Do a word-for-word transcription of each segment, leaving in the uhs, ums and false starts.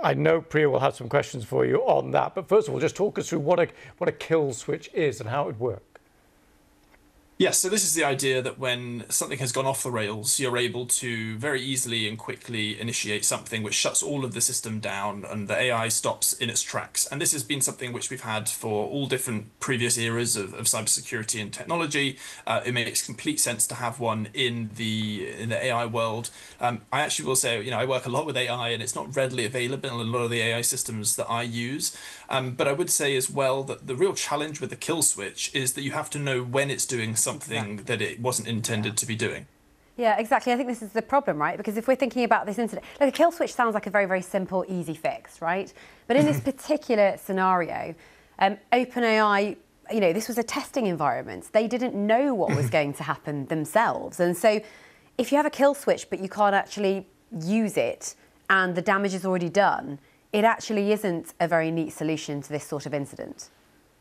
I know Priya will have some questions for you on that, but first of all, just talk us through what a, what a kill switch is and how it would work. Yes, so this is the idea that when something has gone off the rails, you're able to very easily and quickly initiate something which shuts all of the system down and the A I stops in its tracks. And this has been something which we've had for all different previous eras of, of cybersecurity and technology. Uh, it makes complete sense to have one in the in the A I world. Um, I actually will say, you know, I work a lot with A I and it's not readily available in a lot of the A I systems that I use. Um, but I would say as well that the real challenge with the kill switch is that you have to know when it's doing something something exactly. that it wasn't intended yeah. to be doing. Yeah, exactly. I think this is the problem, right? Because if we're thinking about this incident, like a kill switch sounds like a very, very simple, easy fix, right? But in this particular scenario, um, OpenAI, you know, this was a testing environment. They didn't know what was going to happen themselves. And so if you have a kill switch, but you can't actually use it and the damage is already done, it actually isn't a very neat solution to this sort of incident.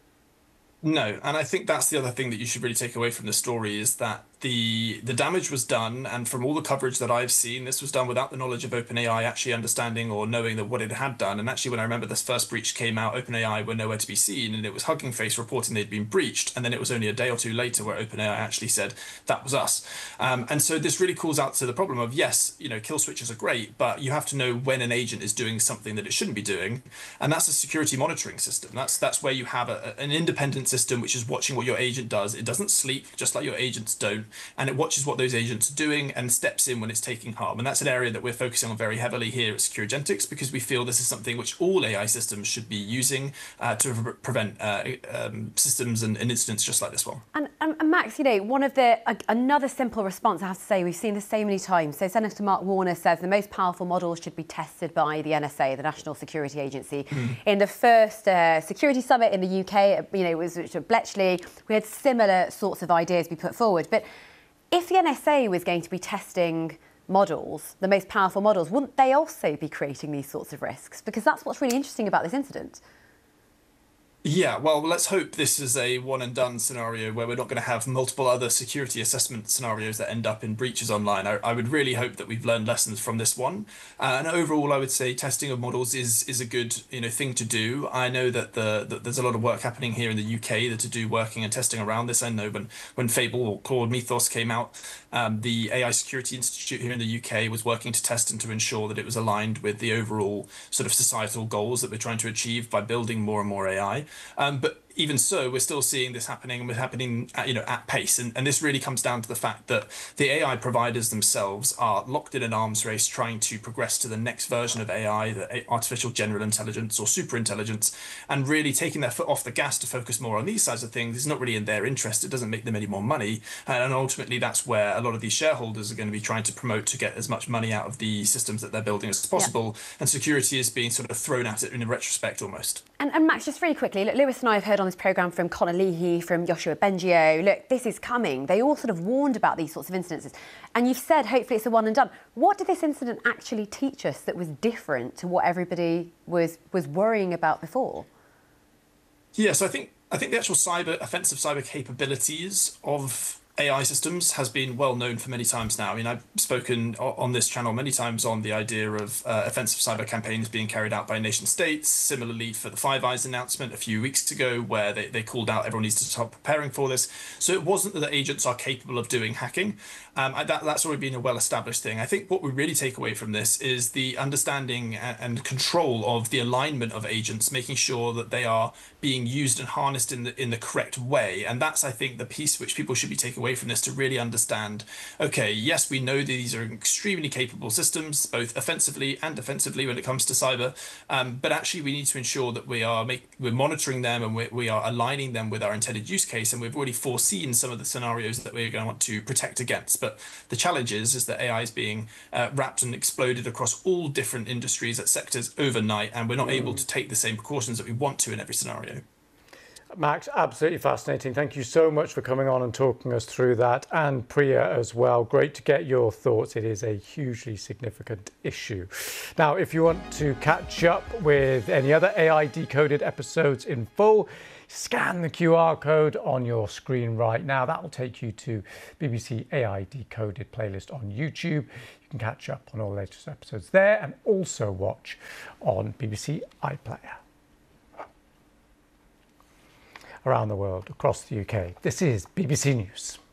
No, and I think that's the other thing that you should really take away from the story is that the the damage was done, and from all the coverage that I've seen, this was done without the knowledge of OpenAI actually understanding or knowing that what it had done. And actually, when I remember this first breach came out, OpenAI were nowhere to be seen, and it was Hugging Face reporting they'd been breached. And then it was only a day or two later where OpenAI actually said that was us. Um, and so this really calls out to the problem of, yes, you know, kill switches are great, but you have to know when an agent is doing something that it shouldn't be doing, and that's a security monitoring system. That's that's where you have a, an independent system which is watching what your agent does. It doesn't sleep, just like your agents don't, and it watches what those agents are doing and steps in when it's taking harm. And that's an area that we're focusing on very heavily here at Securigentics, because we feel this is something which all A I systems should be using uh, to pre prevent uh, um, systems and, and incidents just like this one. And, and, and Max, you know, one of the uh, another simple response, I have to say, we've seen this so many times. So Senator Mark Warner says the most powerful models should be tested by the N S A, the National Security Agency. Mm. In the first uh, security summit in the U K, you know, it was Bletchley, we had similar sorts of ideas be put forward. But if the N S A was going to be testing models, the most powerful models, wouldn't they also be creating these sorts of risks? Because that's what's really interesting about this incident. Yeah, well, let's hope this is a one and done scenario where we're not going to have multiple other security assessment scenarios that end up in breaches online. I, I would really hope that we've learned lessons from this one. Uh, and overall, I would say testing of models is is a good you know thing to do. I know that the that there's a lot of work happening here in the U K that to do working and testing around this. I know when when Fable or Claude Mythos came out, um, the A I Security Institute here in the U K was working to test and to ensure that it was aligned with the overall sort of societal goals that we're trying to achieve by building more and more A I. Um, but even so, we're still seeing this happening and we're happening at, you know, at pace. And, and this really comes down to the fact that the A I providers themselves are locked in an arms race trying to progress to the next version of A I, the artificial general intelligence or super intelligence, and really taking their foot off the gas to focus more on these sides of things is not really in their interest. It doesn't make them any more money. And ultimately, that's where a lot of these shareholders are going to be trying to promote to get as much money out of the systems that they're building as possible. Yeah. And security is being sort of thrown at it in a retrospect almost. And, and Max, just really quickly, look, Lewis and I have heard on this programme from Conor Leahy, from Joshua Bengio, look, this is coming. They all sort of warned about these sorts of incidences. And you've said, hopefully it's a one and done. What did this incident actually teach us that was different to what everybody was, was worrying about before? Yeah, so I think, I think the actual cyber, offensive cyber capabilities of A I systems has been well known for many times now. I mean, I've spoken on this channel many times on the idea of uh, offensive cyber campaigns being carried out by nation states. Similarly, for the Five Eyes announcement a few weeks ago, where they, they called out everyone needs to start preparing for this. So it wasn't that the agents are capable of doing hacking. Um, that, that's already been a well-established thing. I think what we really take away from this is the understanding and, and control of the alignment of agents, making sure that they are being used and harnessed in the in the correct way. And that's, I think, the piece which people should be taking away from this, to really understand, okay, yes, we know these are extremely capable systems, both offensively and defensively when it comes to cyber, um, but actually we need to ensure that we are make, we're monitoring them and we, we are aligning them with our intended use case, and we've already foreseen some of the scenarios that we're going to want to protect against. But the challenge is, is that A I is being uh, wrapped and exploded across all different industries at sectors overnight, and we're not able to take the same precautions that we want to in every scenario. Max, absolutely fascinating. Thank you so much for coming on and talking us through that, and Priya as well. Great to get your thoughts. It is a hugely significant issue. Now, if you want to catch up with any other A I Decoded episodes in full, scan the Q R code on your screen right now. That will take you to B B C A I Decoded playlist on YouTube. You can catch up on all the latest episodes there and also watch on B B C iPlayer. Around the world, across the U K, this is B B C News.